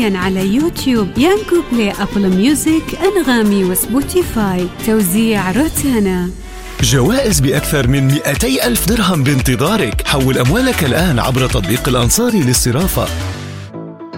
حصريا على يوتيوب، يانجو بلاي، أبل ميوزك، أنغامي وسبوتيفاي. توزيع روتانا. جوائز بأكثر من 200,000 درهم بانتظارك. حول أموالك الآن عبر تطبيق الأنصاري للصرافة.